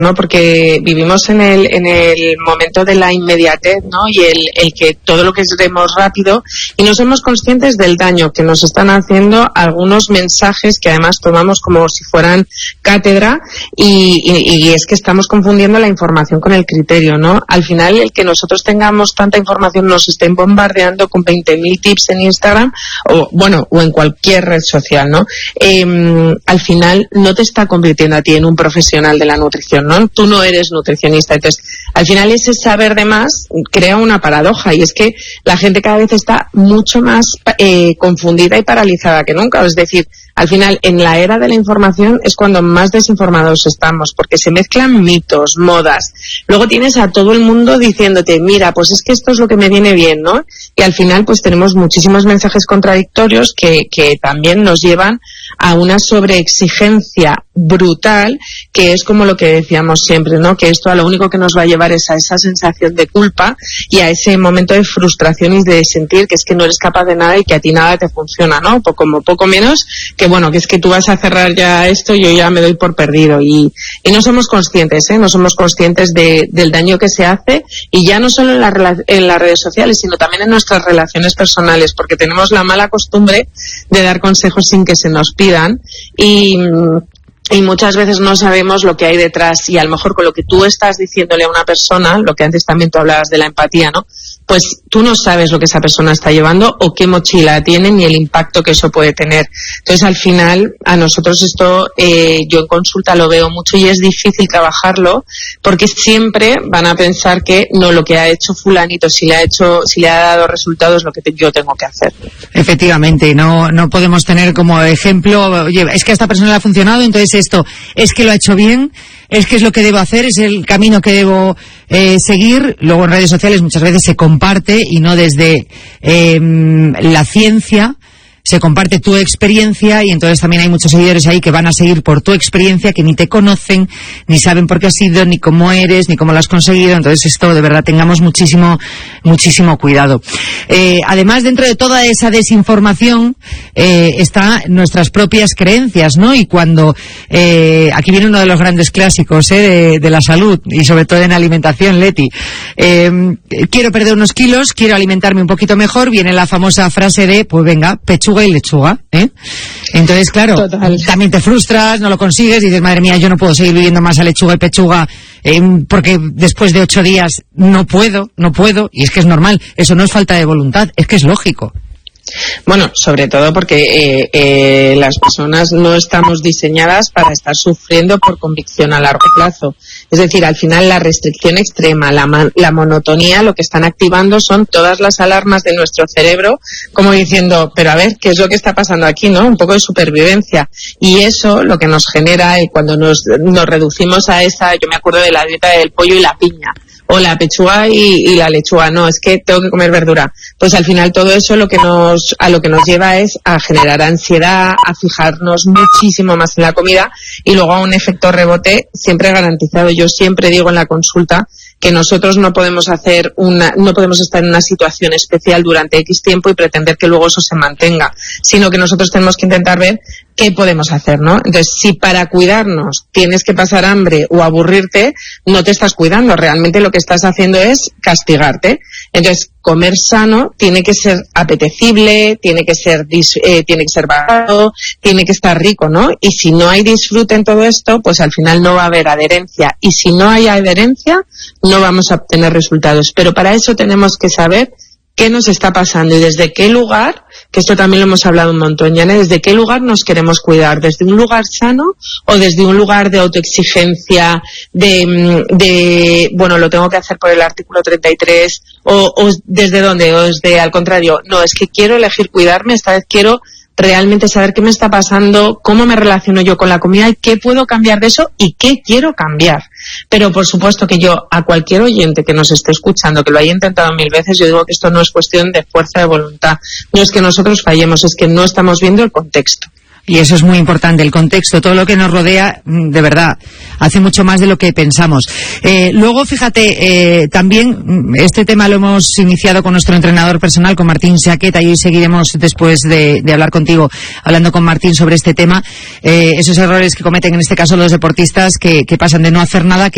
¿no? Porque vivimos en el momento de la inmediatez, ¿no? Y el que todo lo que queremos rápido, y no somos conscientes del daño que nos están haciendo algunos mensajes que además tomamos como si fueran cátedra, y es que estamos confundiendo la información con el criterio, ¿no? Al final, el que nosotros tengamos tanta información, nos estén bombardeando con 20.000 tips en Instagram o en cualquier red social, ¿no? Al final no te está convirtiendo a ti en un profesional de la nutrición, ¿no? Tú no eres nutricionista. Entonces, al final ese saber de más crea una paradoja, y es que la gente cada vez está mucho más confundida y paralizada que nunca. Es decir, al final, en la era de la información es cuando más desinformados estamos, porque se mezclan mitos, modas. Luego tienes a todo el mundo diciéndote, mira, pues es que esto es lo que me viene bien, ¿no? Y al final, pues tenemos muchísimos mensajes contradictorios que también nos llevan a una sobreexigencia brutal, que es como lo que decíamos siempre, ¿no? Que esto a lo único que nos va a llevar es a esa sensación de culpa y a ese momento de frustración y de sentir que es que no eres capaz de nada y que a ti nada te funciona, ¿no? Como poco menos que, bueno, que es que tú vas a cerrar ya esto, yo ya me doy por perdido, y no somos conscientes, no somos conscientes del daño que se hace, y ya no solo en las redes sociales, sino también en nuestras relaciones personales, porque tenemos la mala costumbre de dar consejos sin que se nos pidan, y muchas veces no sabemos lo que hay detrás, y a lo mejor con lo que tú estás diciéndole a una persona, lo que antes también tú hablabas de la empatía, ¿no? Pues tú no sabes lo que esa persona está llevando o qué mochila tiene ni el impacto que eso puede tener. Entonces, al final, a nosotros esto, yo en consulta lo veo mucho y es difícil trabajarlo, porque siempre van a pensar que no, lo que ha hecho fulanito, si le ha dado resultados, lo que yo tengo que hacer. Efectivamente, no podemos tener como ejemplo, oye, es que a esta persona le ha funcionado, entonces esto es que lo ha hecho bien, es que es lo que debo hacer, es el camino que debo seguir. Luego en redes sociales muchas veces se comparte, y no desde la ciencia, se comparte tu experiencia, y entonces también hay muchos seguidores ahí que van a seguir por tu experiencia, que ni te conocen, ni saben por qué has sido, ni cómo eres, ni cómo lo has conseguido. Entonces esto, de verdad, tengamos muchísimo cuidado. Además, dentro de toda esa desinformación está nuestras propias creencias, ¿no? Y cuando aquí viene uno de los grandes clásicos de la salud, y sobre todo en alimentación, Leti. Quiero perder unos kilos, quiero alimentarme un poquito mejor, viene la famosa frase de, pues venga, pechuga y lechuga, Entonces, claro, total, también te frustras, no lo consigues, y dices, madre mía, yo no puedo seguir viviendo más a lechuga y pechuga, porque después de 8 días no puedo, y es que es normal, eso no es falta de voluntad, es que es lógico. Bueno, sobre todo porque las personas no estamos diseñadas para estar sufriendo por convicción a largo plazo. Es decir, al final la restricción extrema, la monotonía, lo que están activando son todas las alarmas de nuestro cerebro, como diciendo, pero a ver, ¿qué es lo que está pasando aquí, no? Un poco de supervivencia. Y eso lo que nos genera, cuando nos reducimos a esa, yo me acuerdo de la dieta del pollo y la piña, o la pechuga y la lechuga, no, es que tengo que comer verdura. Pues al final todo eso a lo que nos lleva es a generar ansiedad, a fijarnos muchísimo más en la comida, y luego a un efecto rebote siempre garantizado. Yo siempre digo en la consulta que nosotros no podemos estar en una situación especial durante X tiempo y pretender que luego eso se mantenga, sino que nosotros tenemos que intentar ver qué podemos hacer, ¿no? Entonces, si para cuidarnos tienes que pasar hambre o aburrirte, no te estás cuidando, realmente lo que estás haciendo es castigarte. Entonces, comer sano tiene que ser apetecible, tiene que ser barato, tiene que estar rico, ¿no? Y si no hay disfrute en todo esto, pues al final no va a haber adherencia. Y si no hay adherencia, no vamos a obtener resultados. Pero para eso tenemos que saber qué nos está pasando y desde qué lugar, que esto también lo hemos hablado un montón, Yane, desde qué lugar nos queremos cuidar, desde un lugar sano o desde un lugar de autoexigencia, bueno, lo tengo que hacer por el artículo 33, o desde dónde, o desde al contrario, no, es que quiero elegir cuidarme, esta vez quiero realmente saber qué me está pasando, cómo me relaciono yo con la comida y qué puedo cambiar de eso y qué quiero cambiar. Pero por supuesto que yo, a cualquier oyente que nos esté escuchando, que lo haya intentado 1000 veces, yo digo que esto no es cuestión de fuerza de voluntad. No es que nosotros fallemos, es que no estamos viendo el contexto. Y eso es muy importante, el contexto, todo lo que nos rodea, de verdad, hace mucho más de lo que pensamos. Luego, fíjate, también este tema lo hemos iniciado con nuestro entrenador personal, con Martín Saqueta, y hoy seguiremos después de hablar contigo, hablando con Martín sobre este tema, esos errores que cometen en este caso los deportistas que pasan de no hacer nada, que